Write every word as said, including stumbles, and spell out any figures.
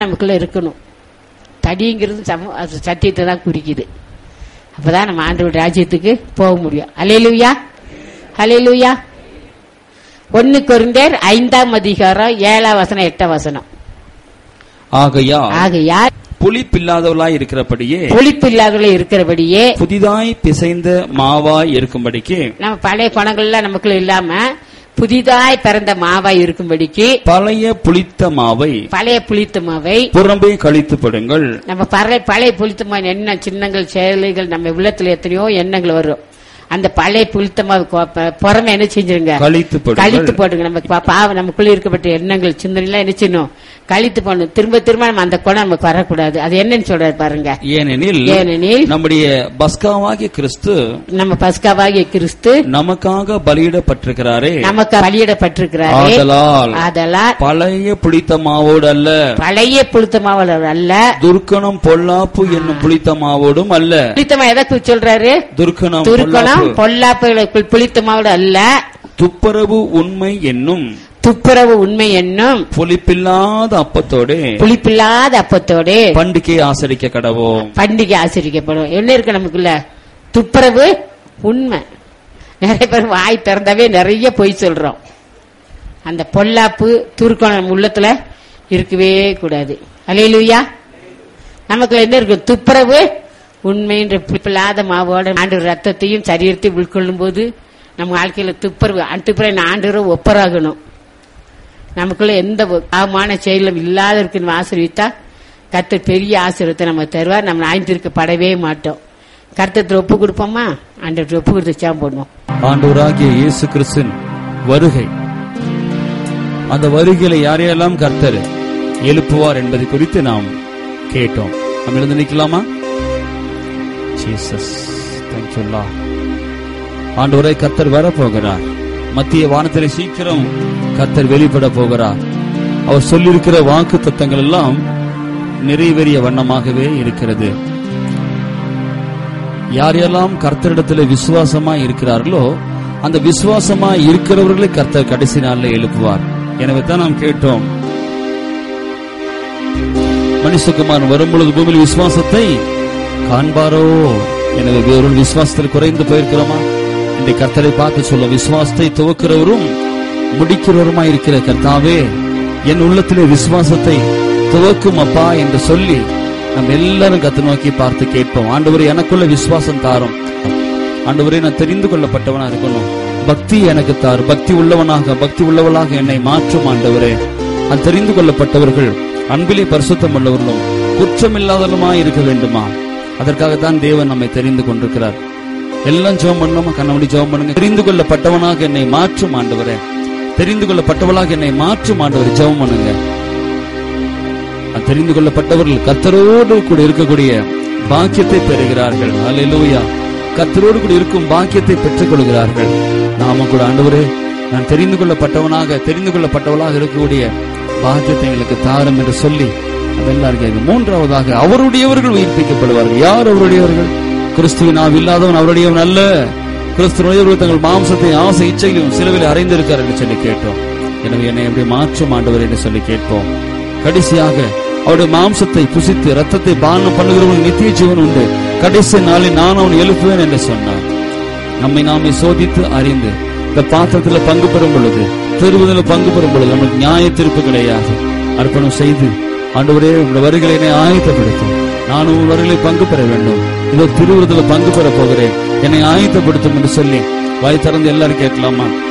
நமக்குள்ள இருக்கணும். தடிங்கிறது சம அது சத்தியத்தை தான் குறிக்குது. அப்பதான் நம்ம ஆண்டவர் ராஜ்யத்துக்கு போக முடியும். அல்லேலூயா, அல்லேலூயா. ஒன்னு கொரிந்தியர் ஐந்தாம் அதிகாரம் ஏழாம் வசனம் எட்டாம் வசனம். ஆகையா ஆகையா புளிப்பில்லாதவளாய் இருக்கிறபடியே புளிப்பில்லாதவளாய் இருக்கிறபடியே புதிதாய் பிசைந்த மாவாய் இருக்கும்படிக்கு நம்ம பழைய குணங்கள்லாம் நமக்குள்ள இல்லாம புதிதாய் பிறந்த மாவாய் இருக்கும்படிக்கு பழைய புளித்த மாவை பழைய புளித்த மாவை புறம்பே கழித்து படுங்கள். நம்ம பழைய பழைய புளித்த மாவு என்ன சின்னங்கள் செயல்கள் நம்ம உள்ளத்துல எத்தனையோ எண்ணங்கள் வரும். அந்த பழைய புளித்த மாவு புறமே என்ன செஞ்சிருங்க, கழித்து கழித்து போடுங்க. நம்ம பாவம் நமக்குள்ள இருக்கப்பட்ட எண்ணங்கள் சிந்தனை எல்லாம் என்ன செய்யணும், கழித்து போடணும். திரும்ப திரும்ப நம்ம அந்த குணம் நமக்கு வரக்கூடாது. அது என்னன்னு சொல்றாரு பாருங்க. ஏனெனில் ஏனெனில் நம்முடைய பஸ்காவாகிய கிறிஸ்து நம்ம பஸ்காவாகிய கிறிஸ்து நமக்காக பலியிடப்பட்டிருக்கிறாரே நமக்கு பலியிடப்பட்டிருக்கிறாரே ஆதலால் ஆதலால் பழைய புளித்த மாவோடு அல்ல பழைய புளித்த மாவோடு அல்ல துர்க்கணம் பொல்லாப்பு என்னும் புளித்த மாவோடும் அல்ல. புளித்தமா எதற்கு சொல்றாரு? துர்க்கணம் துர்க்கணம் பொல்லாப்பு புளித்த மாவோடு அல்ல, துப்புரவு உண்மை என்னும் துப்புரவு உண்மை என்னும் புளிப்பில்லாத அப்பத்தோடு புளிப்பில்லாத அப்பத்தோடு பண்டிகை ஆசரிக்க கடவோம். பண்டிகை ஆசரிக்கப்படும். என்ன இருக்கு நமக்குள்ள? துப்புரவு உண்மை. நிறைய பேர் வாய் திறந்தாவே நிறைய பொய் சொல்றோம். அந்த பொல்லாப்பு துர்க்கணம் உள்ளத்துல இருக்கவே கூடாது. அல்லேலூயா. நமக்குள்ள என்ன இருக்கு? துப்புரவு உண்மை என்ற புளிப்பில்லாத மாவோட ஆண்டவர் ரத்தத்தையும் சரீரத்தையும் உட்கொள்ளும் போது நம்ம வாழ்க்கையில துப்புரவு அன்றுப்புற ஆண்டவரை ஒப்பராகணும். நமக்குள்ள எந்த பாவமான செயலும் இல்லாத இருக்குன்னு ஆசீர்வித்தா கர்த்தர் பெரிய ஆசீர்வாதத்தை நம்ம தருவார். நம்ம ஆய்ந்திருக்கப்படவே மாட்டோம். கர்த்தர் ஒப்பு கொடுப்போமா? ஆண்டவர் ஒப்பு கொடுத்து சாம் போடுவோம். ஆண்டவராகிய இயேசு கிறிஸ்துவின் வருகை, அந்த வருகையில யாரையெல்லாம் கர்த்தர் எழுப்புவார் என்பதை குறித்து நாம் கேட்டோம். நம்ம எழுந்து நிக்கலாமா? Jesus thank you Lord. ஆண்டவரே, கர்த்தர் வர போகிறார். மத்திய வானத்திலே சீக்கிரம் கர்த்தர் வெளிப்பட போகிறார். அவர் சொல்லியிருக்கிற வாக்கு தத்தங்கள் எல்லாம் நிறைவேறிய வண்ணமாகவே இருக்கிறது. யாரெல்லாம் கர்த்தரிடத்தில் விசுவாசமா இருக்கிறார்களோ அந்த விசுவாசமா இருக்கிறவர்களை கர்த்தர் கடைசி நாளில் எழுப்புவார். எனவே தான் நாம் கேட்டோம், மனுஷகுமாரன் வரும்பொழுது பூமியில் விசுவாசத்தை காண்பாரோ. எனவே வேறொரு விசுவாசத்தில் குறைந்து போயிருக்கிறோமா? இந்த கர்த்தரை பார்த்து சொல்ல, விசுவாசத்தை துவக்கிறவரும் முடிக்கிறவருமா இருக்கிற கர்த்தாவே, என் உள்ளத்திலே விசுவாசத்தை துவக்கும் அப்பா என்று சொல்லி நம்ம எல்லாரும் கத்து நோக்கி பார்த்து கேட்போம். ஆண்டவரே, எனக்குள்ள விசுவாசம் தாரும். ஆண்டவரே, நான் தெரிந்து கொள்ளப்பட்டவனா இருக்கணும். பக்தி எனக்கு தாரு. பக்தி உள்ளவனாக பக்தி உள்ளவளாக என்னை மாற்றும். ஆண்டவரே, நான் தெரிந்து கொள்ளப்பட்டவர்கள் அன்பிலே பரிசுத்தம் உள்ளவர்களும் குற்றமில்லாதவர்களுமா இருக்க வேண்டுமா? அதற்காகத்தான் தேவன் நம்மை தெரிந்து கொண்டிருக்கிறார். எல்லாம் ஜெபம் பண்ணோமா? கண்ணாடி ஜெபம் பண்ணுங்க. தெரிந்து கொள்ளப்பட்டவனாக என்னை மாற்றும் ஆண்டவரே, தெரிந்து கொள்ளப்பட்டவளாக என்னை மாற்றும் ஆண்டவரே. ஜெபம் பண்ணுங்க. தெரிந்து கொள்ளப்பட்டவர்கள் கர்த்தரோடு கூட இருக்கக்கூடிய பாக்கியத்தை பெறுகிறார்கள். அல்லேலூயா. கர்த்தரோடு கூட இருக்கும் பாக்கியத்தை பெற்றுக் கொள்கிறார்கள். நாம கூட ஆண்டவரே, நான் தெரிந்து கொள்ளப்பட்டவனாக தெரிந்து கொள்ளப்பட்டவளாக இருக்கக்கூடிய பாக்கியத்தை எங்களுக்கு தாரும் என்று சொல்லி அதெல்லாம். மூன்றாவதாக, அவருடையவர்கள் உயிர்ப்பிக்கப்படுவார்கள். யார் அவருடையவர்கள்? கிறிஸ்துவின் ஆவி இல்லாதவன் அவருடையவன் அல்ல. கிறிஸ்துவ தங்கள் மாம்சத்தை ஆசை இச்சையிலும் சிலுவையில் அறைந்திருக்கார் என்று சொல்லி கேட்டோம். எனவே என்னை எப்படி மாற்றும் ஆண்டவர் என்று சொல்லி கேட்போம். கடைசியாக, அவருடைய மாம்சத்தை புசித்து ரத்தத்தை பானம் பண்ணுகிறவர்கள் நித்திய ஜீவன் உண்டு, கடைசி நாளில் நான் அவன் எழுப்புவேன் என்று சொன்னார். நம்மை நாமே சோதித்து அறிந்து இந்த பாத்திரத்தில் பங்கு பெறும் பொழுது, திருவதில் பங்கு பெறும் பொழுது நமக்கு நியாய தீர்ப்பு கிடையாது. அர்ப்பணம் செய்து, ஆண்டவரே, உங்களுடைய வருகையை ஆயத்தப்படுத்தும். நானும் உங்கள் வருகையை பங்கு பெற வேண்டும். இதோ திருவிருந்தில் பங்கு பெற போகிறேன், என்னை ஆயத்தப்படுத்தும் என்று சொல்லி வாய் திறந்து எல்லாரும் கேட்கலாமா?